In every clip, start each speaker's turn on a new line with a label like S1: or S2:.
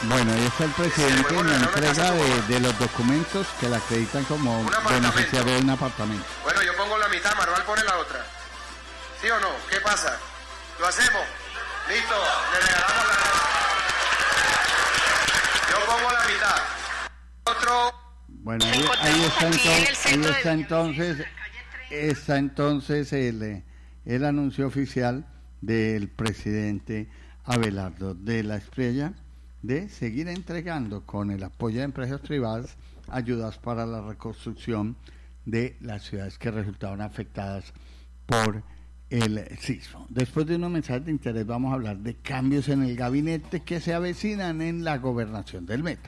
S1: Bueno, ahí está el presidente en la entrega de los documentos que le acreditan como beneficiario de un apartamento.
S2: Bueno, yo pongo la mitad, Manuel pone la otra. ¿Sí o no? ¿Qué pasa? ¿Lo hacemos? Listo, le regalamos la casa. Yo pongo la mitad. Otro.
S1: Bueno, ahí está entonces el anuncio oficial del presidente Abelardo de la Espriella de seguir entregando con el apoyo de empresas privadas ayudas para la reconstrucción de las ciudades que resultaron afectadas por el sismo. Después de unos mensajes de interés vamos a hablar de cambios en el gabinete que se avecinan en la gobernación del Meta.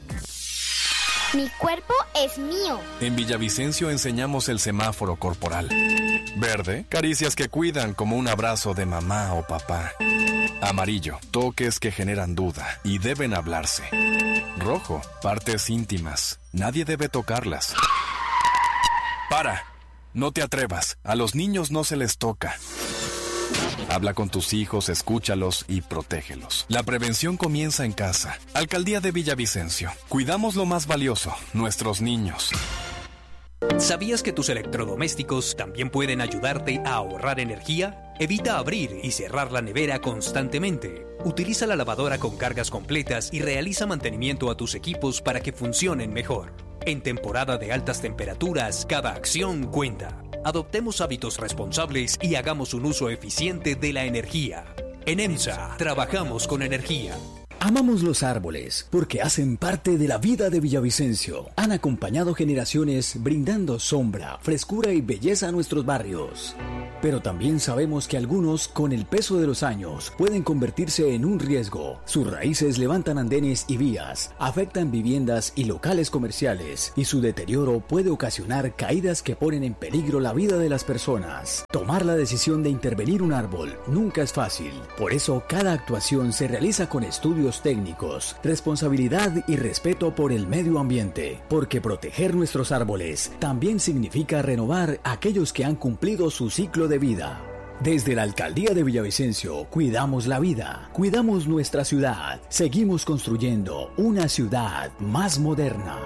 S3: Mi cuerpo es mío.
S4: En Villavicencio enseñamos el semáforo corporal. Verde, caricias que cuidan como un abrazo de mamá o papá. Amarillo, toques que generan duda y deben hablarse. Rojo, partes íntimas. Nadie debe tocarlas. ¡Para! No te atrevas. A los niños no se les toca. Habla con tus hijos, escúchalos y protégelos. La prevención comienza en casa. Alcaldía de Villavicencio. Cuidamos lo más valioso, nuestros niños.
S5: ¿Sabías que tus electrodomésticos también pueden ayudarte a ahorrar energía? Evita abrir y cerrar la nevera constantemente. Utiliza la lavadora con cargas completas y realiza mantenimiento a tus equipos para que funcionen mejor. En temporada de altas temperaturas, cada acción cuenta. Adoptemos hábitos responsables y hagamos un uso eficiente de la energía. En EMSA, trabajamos con energía.
S6: Amamos los árboles porque hacen parte de la vida de Villavicencio. Han acompañado generaciones brindando sombra, frescura y belleza a nuestros barrios. Pero también sabemos que algunos, con el peso de los años, pueden convertirse en un riesgo. Sus raíces levantan andenes y vías, afectan viviendas y locales comerciales, y su deterioro puede ocasionar caídas que ponen en peligro la vida de las personas. Tomar la decisión de intervenir un árbol nunca es fácil. Por eso, cada actuación se realiza con estudios técnicos, responsabilidad y respeto por el medio ambiente, porque proteger nuestros árboles también significa renovar aquellos que han cumplido su ciclo de vida. Desde la Alcaldía de Villavicencio, cuidamos la vida, cuidamos nuestra ciudad, seguimos construyendo una ciudad más moderna.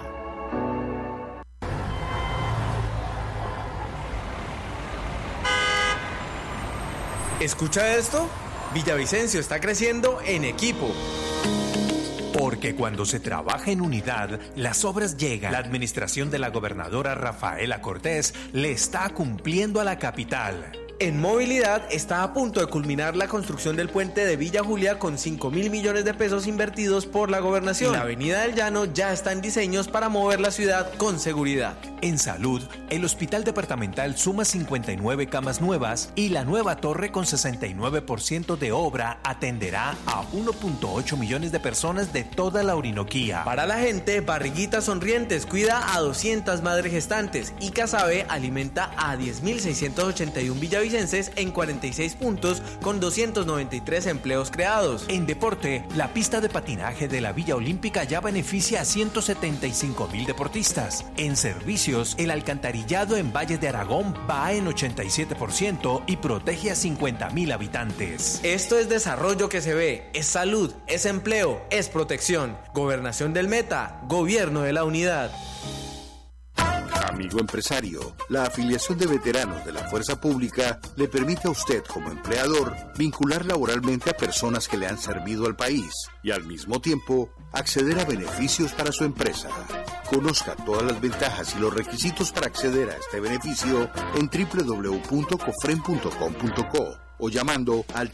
S7: ¿Escucha esto? Villavicencio está creciendo en equipo. Porque cuando se trabaja en unidad, las obras llegan. La administración de la gobernadora Rafaela Cortés le está cumpliendo a la capital. En movilidad está a punto de culminar la construcción del puente de Villa Julia con 5.000 millones de pesos invertidos por la gobernación. La avenida del Llano ya está en diseños para mover la ciudad con seguridad. En salud, el hospital departamental suma 59 camas nuevas y la nueva torre con 69% de obra atenderá a 1.8 millones de personas de toda la Orinoquía. Para la gente, Barriguita Sonrientes cuida a 200 madres gestantes y Casabe alimenta a 10.681 villavicenses en 46 puntos con 293 empleos creados. En deporte, la pista de patinaje de la Villa Olímpica ya beneficia a 175.000 deportistas. En servicios, el alcantarillado en Valle de Aragón va en 87% y protege a 50.000 habitantes. Esto es desarrollo que se ve, es salud, es empleo, es protección. Gobernación del Meta, gobierno de la unidad.
S8: Amigo empresario, la afiliación de veteranos de la Fuerza Pública le permite a usted como empleador vincular laboralmente a personas que le han servido al país y al mismo tiempo acceder a beneficios para su empresa. Conozca todas las ventajas y los requisitos para acceder a este beneficio en www.cofrem.com.co o llamando al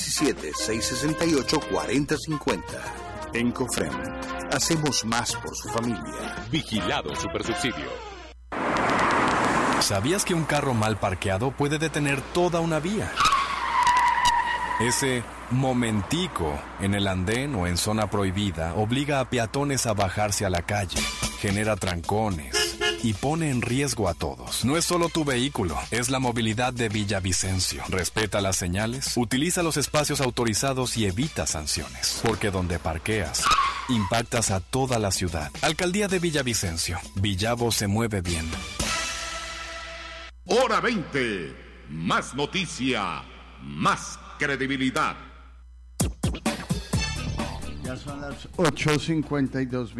S8: 317-668-4050. En Cofrem, hacemos más por su familia.
S9: Vigilado Supersubsidio.
S4: ¿Sabías que un carro mal parqueado puede detener toda una vía? Ese momentico en el andén o en zona prohibida obliga a peatones a bajarse a la calle, genera trancones y pone en riesgo a todos. No es solo tu vehículo, es la movilidad de Villavicencio. Respeta las señales, utiliza los espacios autorizados y evita sanciones, porque donde parqueas, impactas a toda la ciudad. Alcaldía de Villavicencio. Villavo se mueve bien.
S9: Hora 20. Más noticia, más credibilidad.
S1: Ya son las 8:52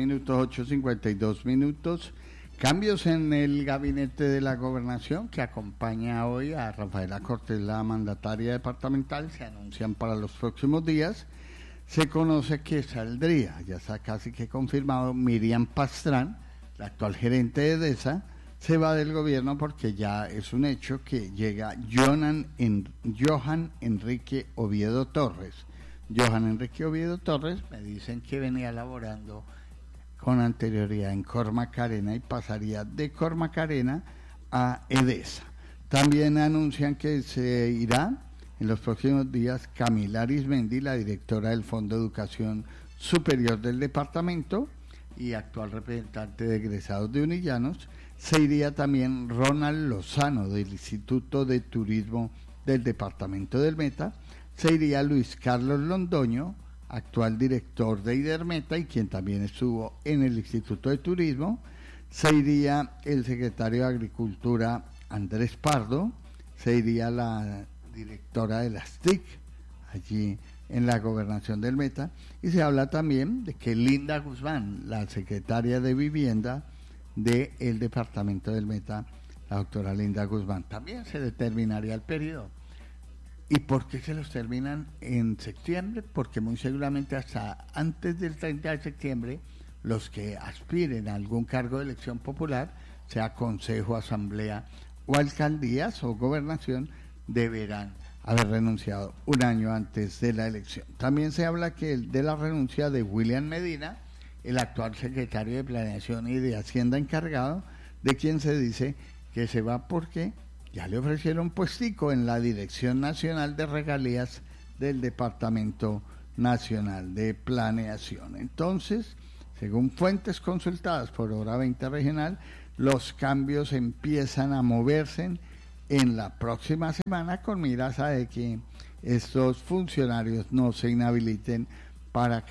S1: minutos. Cambios en el gabinete de la gobernación que acompaña hoy a Rafaela Cortés, la mandataria departamental, se anuncian para los próximos días. Se conoce que saldría, ya está casi que confirmado, Miriam Pastrán, la actual gerente de EDESA, se va del gobierno porque ya es un hecho que llega Johan Enrique Oviedo Torres. Johan Enrique Oviedo Torres, me dicen que venía laborando con anterioridad en Cormacarena y pasaría de Cormacarena a EDESA. También anuncian que se irá en los próximos días Camila Arismendi, la directora del Fondo de Educación Superior del departamento y actual representante de egresados de Unillanos. Se iría también Ronald Lozano del Instituto de Turismo del departamento del Meta. Se iría Luis Carlos Londoño, actual director de Idermeta y quien también estuvo en el Instituto de Turismo. Se iría el secretario de Agricultura Andrés Pardo. Se iría la directora de las TIC allí en la gobernación del Meta. Y se habla también de que Linda Guzmán, la secretaria de Vivienda del departamento del Meta, la doctora Linda Guzmán, también se determinaría el periodo. ¿Y por qué se los terminan en septiembre? Porque muy seguramente hasta antes del 30 de septiembre los que aspiren a algún cargo de elección popular, sea consejo, asamblea o alcaldías o gobernación, deberán haber renunciado un año antes de la elección. También se habla de la renuncia de William Medina, el actual secretario de Planeación y de Hacienda encargado, de quien se dice que se va porque ya le ofrecieron puestico en la Dirección Nacional de Regalías del Departamento Nacional de Planeación. Entonces, según fuentes consultadas por Hora 20 Regional, los cambios empiezan a moverse en la próxima semana con miras a de que estos funcionarios no se inhabiliten para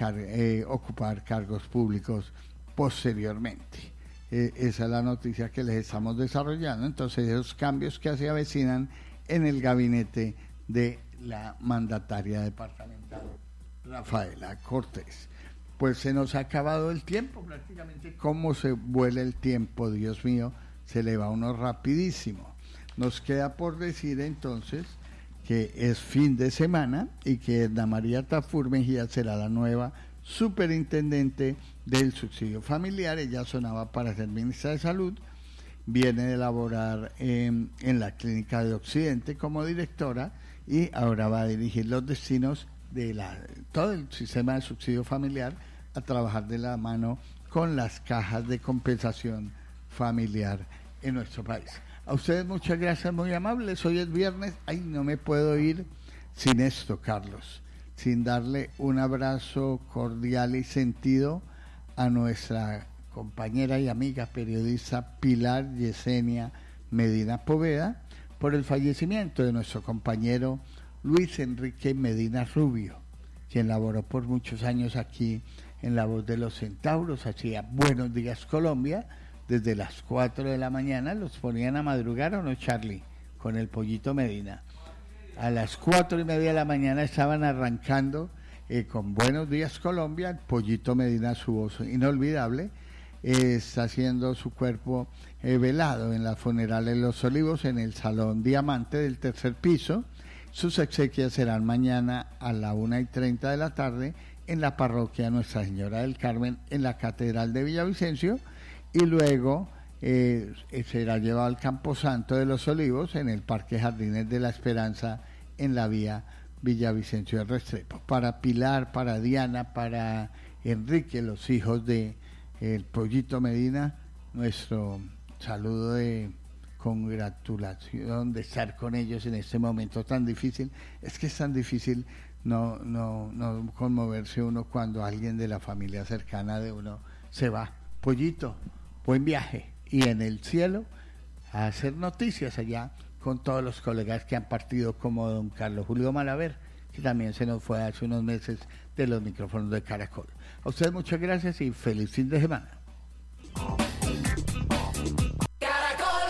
S1: ocupar cargos públicos posteriormente. Esa es la noticia que les estamos desarrollando. Entonces, esos cambios que se avecinan en el gabinete de la mandataria departamental Rafaela Cortés. Pues se nos ha acabado el tiempo prácticamente. ¿Cómo se vuela el tiempo? Dios mío, se le va uno rapidísimo. Nos queda por decir entonces que es fin de semana y que Edna María Tafur Mejía será la nueva superintendente del subsidio familiar. Ella sonaba para ser ministra de Salud, viene de laborar en la Clínica de Occidente como directora y ahora va a dirigir los destinos de todo el sistema de subsidio familiar, a trabajar de la mano con las cajas de compensación familiar en nuestro país. A ustedes muchas gracias, muy amables. Hoy es viernes. Ay, no me puedo ir sin esto, Carlos, sin darle un abrazo cordial y sentido a nuestra compañera y amiga periodista Pilar Yesenia Medina Poveda por el fallecimiento de nuestro compañero Luis Enrique Medina Rubio, quien laboró por muchos años aquí en La Voz de los Centauros, hacía Buenos Días Colombia. Desde las 4 de la mañana los ponían a madrugar, ¿o no, Charlie? Con el Pollito Medina. A las 4:30 de la mañana estaban arrancando con Buenos Días Colombia. El Pollito Medina, su voz inolvidable, está haciendo su cuerpo velado en la funeral de Los Olivos, en el Salón Diamante del tercer piso. Sus exequias serán mañana a la 1:30 de la tarde en la parroquia Nuestra Señora del Carmen, en la Catedral de Villavicencio. Y luego será llevado al Camposanto de Los Olivos en el Parque Jardines de la Esperanza en la vía Villavicencio de Restrepo. Para Pilar, para Diana, para Enrique, los hijos de el Pollito Medina, nuestro saludo de congratulación de estar con ellos en este momento tan difícil. Es que es tan difícil no conmoverse uno cuando alguien de la familia cercana de uno se va. Pollito, buen viaje, y en el cielo a hacer noticias allá con todos los colegas que han partido, como don Carlos Julio Malaver, que también se nos fue hace unos meses de los micrófonos de Caracol. A ustedes muchas gracias y feliz fin de semana.
S10: Caracol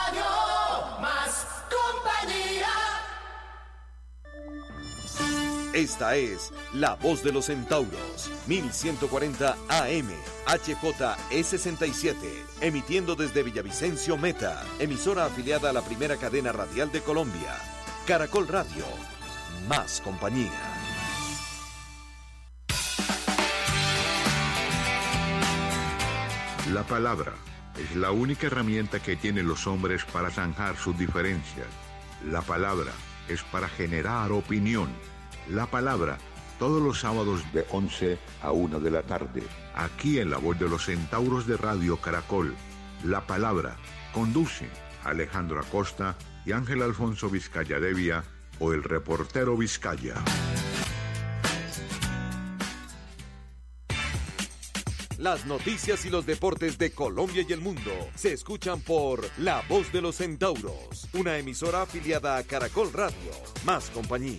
S10: Radio, más compañía.
S11: Esta es La Voz de los Centauros, 1140 AM, HJE67, emitiendo desde Villavicencio Meta, emisora afiliada a la primera cadena radial de Colombia. Caracol Radio, más compañía.
S9: La palabra es la única herramienta que tienen los hombres para zanjar sus diferencias. La palabra es para generar opinión. La palabra, todos los sábados de 11 a 1 de la tarde, aquí en La Voz de los Centauros de Radio Caracol. La palabra, conducen Alejandro Acosta y Ángel Alfonso Vizcaya Devia, o el reportero Vizcaya.
S11: Las noticias y los deportes de Colombia y el mundo se escuchan por La Voz de los Centauros, una emisora afiliada a Caracol Radio, más compañía.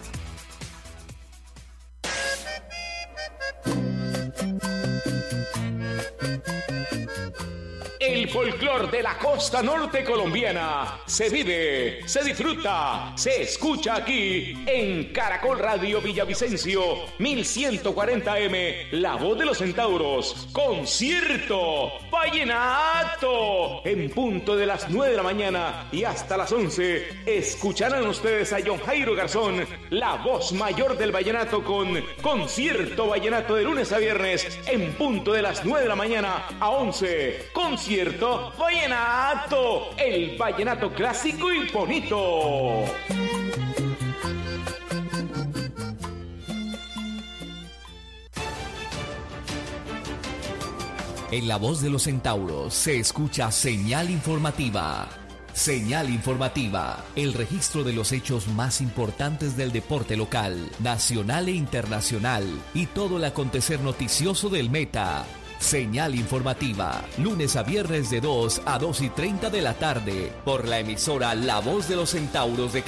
S12: El folclor de la costa norte colombiana se vive, se disfruta, se escucha aquí en Caracol Radio Villavicencio, 1140M, La Voz de los Centauros, concierto, vallenato, en punto de las 9 de la mañana y hasta las 11, escucharán ustedes a John Jairo Garzón, la voz mayor del vallenato, con concierto vallenato de lunes a viernes, en punto de las 9 de la mañana a 11, concierto vallenato, el vallenato clásico y bonito.
S13: En La Voz de los Centauros se escucha señal informativa. Señal informativa, el registro de los hechos más importantes del deporte local, nacional e internacional, y todo el acontecer noticioso del Meta. Señal informativa, lunes a viernes de 2 a 2:30 de la tarde, por la emisora La Voz de los Centauros de